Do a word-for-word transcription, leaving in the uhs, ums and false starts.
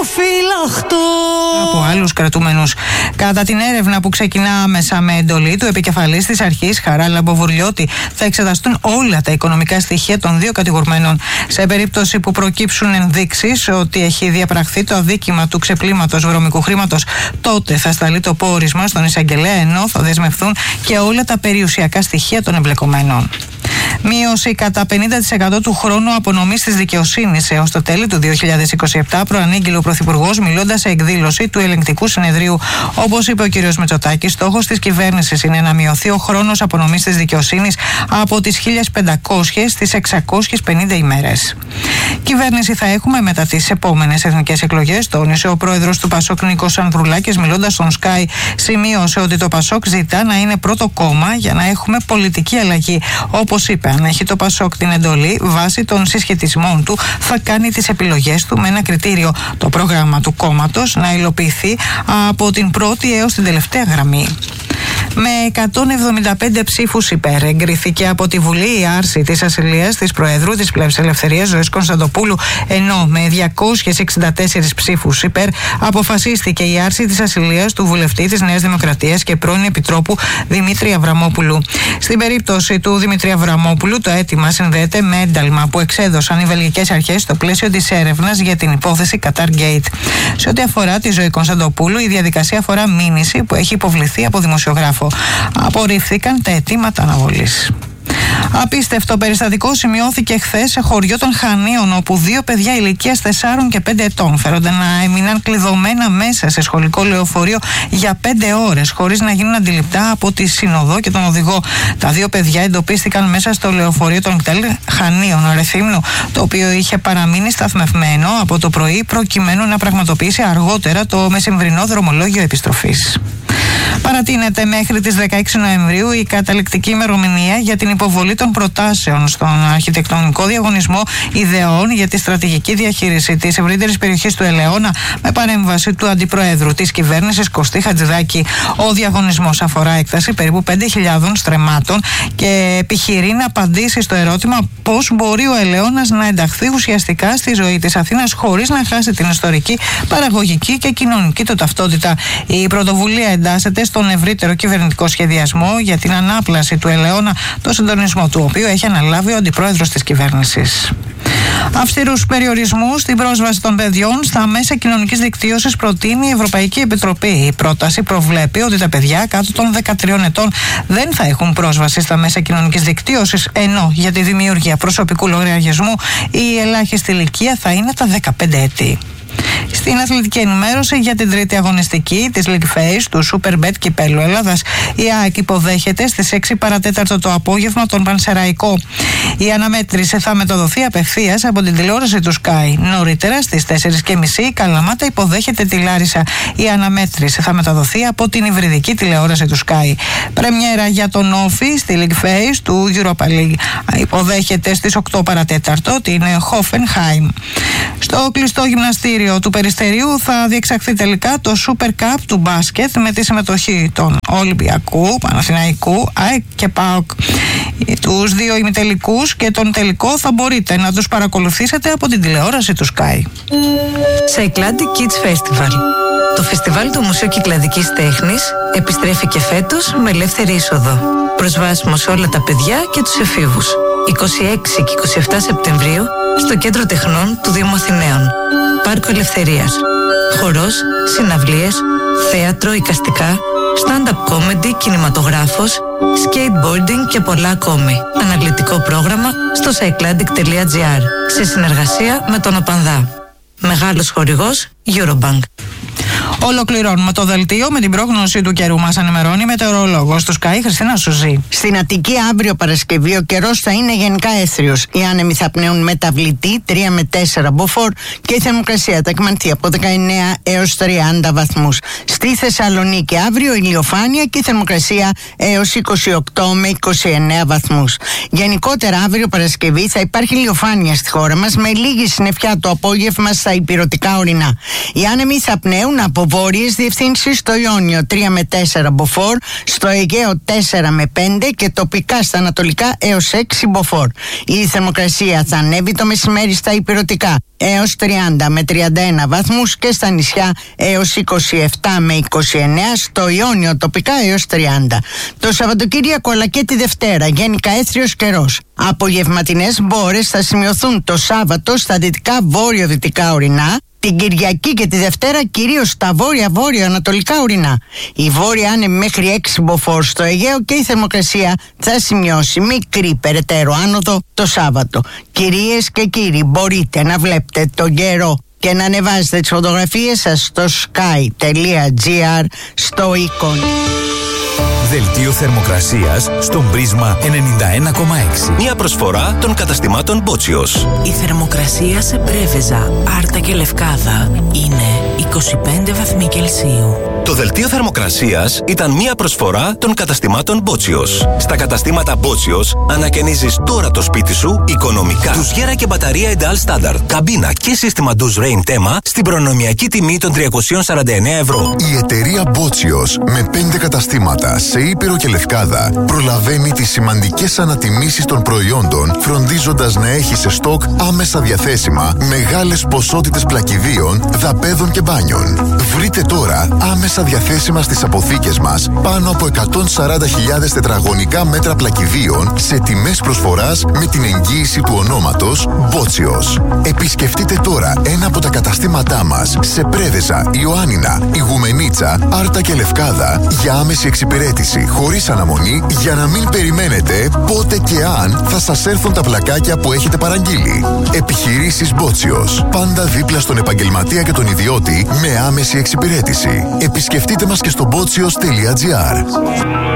φυλαχτώ από άλλους κρατούμενους. Κατά την έρευνα που ξεκινά άμεσα με εντολή του επικεφαλής της αρχής, Χαράλαμπο Μποβουρλιώτη, θα εξεταστούν όλα τα οικονομικά στοιχεία των δύο κατηγορουμένων. Σε περίπτωση που προκύψουν ενδείξεις ότι έχει διαπραχθεί το αδίκημα του ξεπλήματος βρώμικου χρήματος, τότε θα σταλεί το πόρισμα στον εισαγγελέα, ενώ θα δεσμευθούν και όλα τα περιουσιακά στοιχεία των εμπλεκομένων. Μείωση κατά πενήντα τοις εκατό του χρόνου απονομής της δικαιοσύνης έως το τέλη του δύο χιλιάδες είκοσι επτά, προανήγγειλε ο Πρωθυπουργός μιλώντας σε εκδήλωση του Ελεγκτικού Συνεδρίου. Όπως είπε ο κ. Μητσοτάκης, στόχος της κυβέρνησης είναι να μειωθεί ο χρόνος απονομής της δικαιοσύνης από τις χίλιες πεντακόσιες στις εξακόσιες πενήντα ημέρες. Κυβέρνηση θα έχουμε μετά τις επόμενες εθνικές εκλογές, τόνισε ο πρόεδρος του Πασόκ Νίκος Ανδρουλάκης, μιλώντας στον Sky. Σημείωσε ότι το Πασόκ ζητά να είναι πρώτο κόμμα για να έχουμε πολιτική αλλαγή. Όπως είπε, αν έχει το Πασόκ την εντολή, βάσει των συσχετισμών του, θα κάνει τις επιλογές του με ένα κριτήριο: το πρόγραμμα του κόμματος να υλοποιηθεί από την πρώτη έως την τελευταία γραμμή. Με εκατόν εβδομήντα πέντε ψήφους υπέρ, εγκρίθηκε από τη Βουλή η άρση της ασυλίας της Προέδρου της Πλεύσης Ελευθερίας Ζωής Κωνσταντοπούλου, ενώ με διακόσιες εξήντα τέσσερις ψήφους υπέρ αποφασίστηκε η άρση της ασυλίας του βουλευτή της Νέας Δημοκρατίας και πρώην Επιτρόπου Δημήτρη Αβραμόπουλου. Στην περίπτωση του Δημήτρη Αβραμόπουλου, το αίτημα συνδέεται με ένταλμα που εξέδωσαν οι βελγικές αρχές στο πλαίσιο της έρευνας για την υπόθεση Qatargate. Σε ό,τι αφορά τη Ζωή Κωνσταντοπούλου, η διαδικασία αφορά μήνυση που έχει υποβληθεί από δημοσιογράφο. Απορρίφθηκαν τα αιτήματα αναβολής. Απίστευτο περιστατικό σημειώθηκε χθες σε χωριό των Χανίων, όπου δύο παιδιά ηλικίας τεσσάρων και πέντε ετών φέρονται να έμειναν κλειδωμένα μέσα σε σχολικό λεωφορείο για πέντε ώρες, χωρίς να γίνουν αντιληπτά από τη συνοδό και τον οδηγό. Τα δύο παιδιά εντοπίστηκαν μέσα στο λεωφορείο των κτέλ Χανίων Ρεθύμνου, το οποίο είχε παραμείνει σταθμευμένο από το πρωί, προκειμένου να πραγματοποιήσει αργότερα το μεσημβρινό δρομολόγιο επιστροφής. Παρατείνεται μέχρι τις δεκαέξι Νοεμβρίου η καταληκτική ημερομηνία για την υποβολή των προτάσεων στον αρχιτεκτονικό διαγωνισμό ιδεών για τη στρατηγική διαχείριση της ευρύτερης περιοχής του Ελαιώνα, με παρέμβαση του Αντιπροέδρου της κυβέρνησης Κωστή Χατζηδάκη. Ο διαγωνισμός αφορά έκταση περίπου πέντε χιλιάδων στρεμμάτων και επιχειρεί να απαντήσει στο ερώτημα πώς μπορεί ο Ελαιώνας να ενταχθεί ουσιαστικά στη ζωή της Αθήνας χωρίς να χάσει την ιστορική, παραγωγική και κοινωνική του ταυτότητα. Η πρωτοβουλία εντάσσεται στον ευρύτερο κυβερνητικό σχεδιασμό για την ανάπλαση του Ελαιώνα, το συντονισμό του οποίου έχει αναλάβει ο αντιπρόεδρος της κυβέρνησης. Αυστηρούς περιορισμούς στην πρόσβαση των παιδιών στα μέσα κοινωνικής δικτύωσης προτείνει η Ευρωπαϊκή Επιτροπή. Η πρόταση προβλέπει ότι τα παιδιά κάτω των δεκατριών ετών δεν θα έχουν πρόσβαση στα μέσα κοινωνικής δικτύωσης, ενώ για τη δημιουργία προσωπικού λογαριασμού η ελάχιστη ηλικία θα είναι τα δεκαπέντε έτη. Στην αθλητική ενημέρωση για την τρίτη αγωνιστική της League Phase του Superbet Κυπέλλου Ελλάδας, η ΑΕΚ υποδέχεται στις έξι παρατέταρτο το απόγευμα τον Πανσεραϊκό. Η αναμέτρηση θα μεταδοθεί απευθείας από την τηλεόραση του Sky. Νωρίτερα στις τέσσερις και μισή η Καλαμάτα υποδέχεται τη Λάρισα. Η αναμέτρηση θα μεταδοθεί από την υβριδική τηλεόραση του Sky. Πρεμιέρα για τον Όφη στη League Phase του Europa League. Υποδέχεται στις οκτώ παρατέταρτο την Hoffenheim. Στο κλειστό γυμναστήριο του Περιστερίου θα διεξαχθεί τελικά το Super Cup του μπάσκετ με τη συμμετοχή των Ολυμπιακού, Παναθηναϊκού, ΑΕΚ και ΠΑΟΚ. Τους δύο ημιτελικούς και τον τελικό θα μπορείτε να τους παρακολουθήσετε από την τηλεόραση του Sky. Cycladic Kids Festival. Το φεστιβάλ του Μουσείου Κυκλαδικής Τέχνης επιστρέφει και φέτος με ελεύθερη είσοδο. Προσβάσιμο σε όλα τα παιδιά και τους εφήβους. είκοσι έξι και είκοσι επτά Σεπτεμβρίου στο Κέντρο Τεχνών του Δήμου Αθηναίων. Πάρκο Ελευθερίας. Χορός, συναυλίες, θέατρο, εικαστικά, stand-up comedy, κινηματογράφος, skateboarding και πολλά ακόμη. Αναλυτικό πρόγραμμα στο cycladic τελεία gr σε συνεργασία με τον ΟΠΑΝΔΑ. Μεγάλος χορηγός Eurobank. Ολοκληρώνουμε το δελτίο με την πρόγνωση του καιρού. Μας ενημερώνει η μετεωρολόγος του Sky, Χριστίνα Σουζή. Στην Αττική αύριο Παρασκευή ο καιρός θα είναι γενικά έθριος. Οι άνεμοι θα πνέουν μεταβλητή τρία με τέσσερα μποφόρ και η θερμοκρασία θα εκμανθεί από δεκαεννέα έως τριάντα βαθμούς. Στη Θεσσαλονίκη αύριο ηλιοφάνεια και η θερμοκρασία έως είκοσι οκτώ με είκοσι εννέα βαθμούς. Γενικότερα αύριο Παρασκευή θα υπάρχει ηλιοφάνεια στη χώρα μας με λίγη συννεφιά το απόγευμα στα ηπειρωτικά ορεινά. Οι άνεμοι θα πνέουν από Από βόρειες διευθύνσεις στο Ιόνιο τρία με τέσσερα μποφόρ, στο Αιγαίο τέσσερα με πέντε και τοπικά στα ανατολικά έως έξι μποφόρ. Η θερμοκρασία θα ανέβει το μεσημέρι στα ηπειρωτικά έως τριάντα με τριάντα ένα βαθμούς και στα νησιά έως είκοσι επτά με είκοσι εννέα, στο Ιόνιο τοπικά έως τριάντα. Το Σαββατοκύριακο αλλά και τη Δευτέρα γενικά έθριος καιρός. Απογευματινές μπόρες θα σημειωθούν το Σάββατο στα δυτικά βόρειο-δυτικά ορεινά, την Κυριακή και τη Δευτέρα κυρίως στα βόρεια-βόρειο-ανατολικά ορεινά. Η βόρεια άνεμη μέχρι έξι μποφόρ στο Αιγαίο και η θερμοκρασία θα σημειώσει μικρή περαιτέρω άνοδο το Σάββατο. Κυρίες και κύριοι, μπορείτε να βλέπετε τον καιρό και να ανεβάζετε τις φωτογραφίες σας στο sky.gr στο εικόν. Δελτίο θερμοκρασίας στον Πρίσμα ενενήντα ένα κόμμα έξι. Μια προσφορά των καταστημάτων Μπότσιος. Η θερμοκρασία σε Πρέβεζα, Άρτα και Λευκάδα είναι είκοσι πέντε βαθμοί Κελσίου. Το δελτίο θερμοκρασίας ήταν μια προσφορά των καταστημάτων Μπότσιος. Στα καταστήματα Μπότσιος ανακαινίζεις τώρα το σπίτι σου οικονομικά. Ντουζιέρα και μπαταρία Εντάλ Standard, καμπίνα και σύστημα Ντουζ Rain Tema στην προνομιακή τιμή των τριακόσια σαράντα εννέα ευρώ. Η εταιρεία Μπότσιος με πέντε καταστήματα σε Ήπειρο και Λευκάδα προλαβαίνει τις σημαντικές ανατιμήσεις των προϊόντων, φροντίζοντας να έχει σε στόκ άμεσα διαθέσιμα μεγάλες ποσότητες πλακιδίων, δαπέδων και μπάνιων. Βρείτε τώρα άμεσα διαθέσιμα στις αποθήκες μας πάνω από εκατόν σαράντα χιλιάδες τετραγωνικά μέτρα πλακιδίων σε τιμές προσφοράς με την εγγύηση του ονόματος Μπότσιος. Επισκεφτείτε τώρα ένα από τα καταστήματά μας σε Πρέβεζα, Ιωάννινα, Ιγουμενίτσα, Άρτα και Λευκάδα για άμεση εξυπηρέτηση χωρίς αναμονή, για να μην περιμένετε πότε και αν θα σας έρθουν τα πλακάκια που έχετε παραγγείλει. Επιχειρήσεις Μπότσιος. Πάντα δίπλα στον επαγγελματία και τον ιδιώτη με άμεση εξυπηρέτηση. Επισκεφτείτε μας και στο μπότσιος τελεία τζι άρ.